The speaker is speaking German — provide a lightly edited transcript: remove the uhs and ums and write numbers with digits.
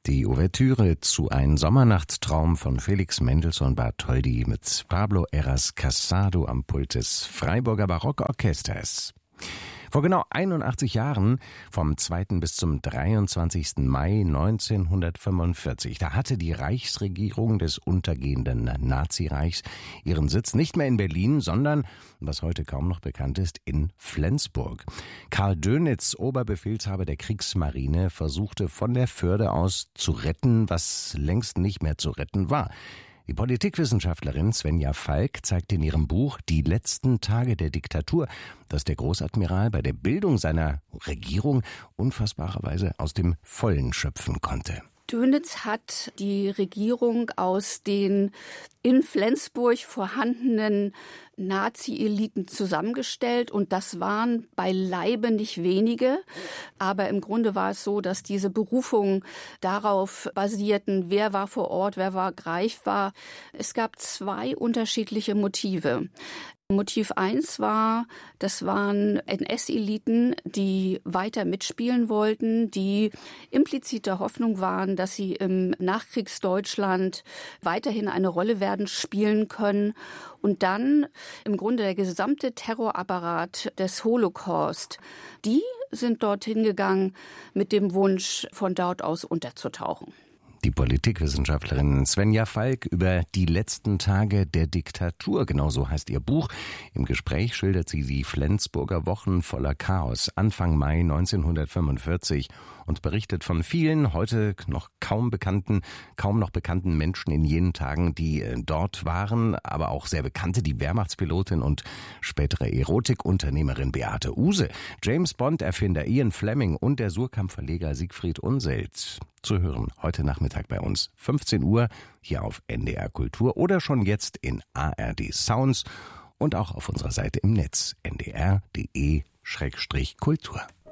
Die Ouvertüre zu Ein Sommernachtstraum von Felix Mendelssohn Bartholdy mit Pablo Heras Casado am Pult des Freiburger Barockorchesters. Vor genau 81 Jahren, vom 2. bis zum 23. Mai 1945, da hatte die Reichsregierung des untergehenden Nazireichs ihren Sitz nicht mehr in Berlin, sondern, was heute kaum noch bekannt ist, in Flensburg. Karl Dönitz, Oberbefehlshaber der Kriegsmarine, versuchte von der Förde aus zu retten, was längst nicht mehr zu retten war. Die Politikwissenschaftlerin Svenja Falk zeigt in ihrem Buch »Die letzten Tage der Diktatur«, dass der Großadmiral bei der Bildung seiner Regierung unfassbarerweise aus dem Vollen schöpfen konnte. Dönitz hat die Regierung aus den in Flensburg vorhandenen Nazi-Eliten zusammengestellt, und das waren beileibe nicht wenige. Aber im Grunde war es so, dass diese Berufungen darauf basierten, wer war vor Ort, wer war greifbar. Es gab zwei unterschiedliche Motive. Motiv 1 war, das waren NS-Eliten, die weiter mitspielen wollten, die implizit der Hoffnung waren, dass sie im Nachkriegsdeutschland weiterhin eine Rolle werden spielen können. Und dann im Grunde der gesamte Terrorapparat des Holocaust, die sind dorthin gegangen mit dem Wunsch, von dort aus unterzutauchen. Die Politikwissenschaftlerin Svenja Falk über die letzten Tage der Diktatur, genau so heißt ihr Buch. Im Gespräch schildert sie die Flensburger Wochen voller Chaos Anfang Mai 1945 und berichtet von vielen heute noch kaum noch bekannten Menschen in jenen Tagen, die dort waren, aber auch sehr bekannte, die Wehrmachtspilotin und spätere Erotikunternehmerin Beate Uhse, James Bond-Erfinder Ian Fleming und der Suhrkamp-Verleger Siegfried Unseld. Zu hören heute Nachmittag bei uns, 15 Uhr, hier auf NDR Kultur oder schon jetzt in ARD Sounds und auch auf unserer Seite im Netz ndr.de/kultur.